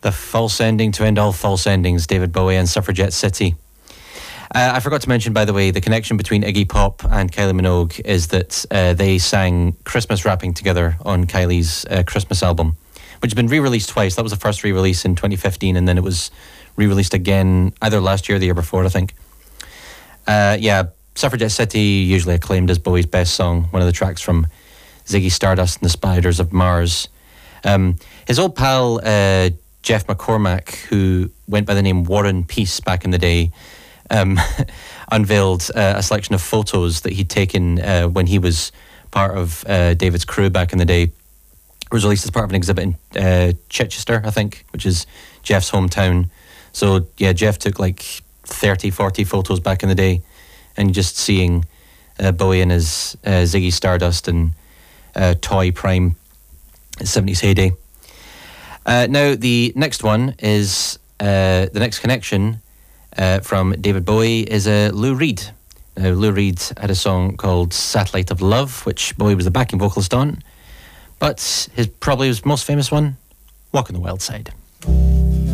The false ending to end all false endings, David Bowie and Suffragette City. I forgot to mention, by the way, the connection between Iggy Pop and Kylie Minogue is that they sang Christmas rapping together on Kylie's Christmas album, which has been re-released twice. That was the first re-release in 2015, and then it was re-released again either last year or the year before, I think. Suffragette City, usually acclaimed as Bowie's best song, one of the tracks from Ziggy Stardust and the Spiders of Mars. His old pal, Jeff McCormack, who went by the name Warren Peace back in the day, unveiled a selection of photos that he'd taken when he was part of David's crew back in the day. It was released as part of an exhibit in Chichester, I think, which is Jeff's hometown. So, yeah, Jeff took like 30, 40 photos back in the day, and just seeing Bowie in his Ziggy Stardust and Toy Prime 70s heyday. Now, the next one is the next connection from David Bowie is Lou Reed. Now, Lou Reed had a song called Satellite of Love, which Bowie was the backing vocalist on, but probably his most famous one, Walk on the Wild Side.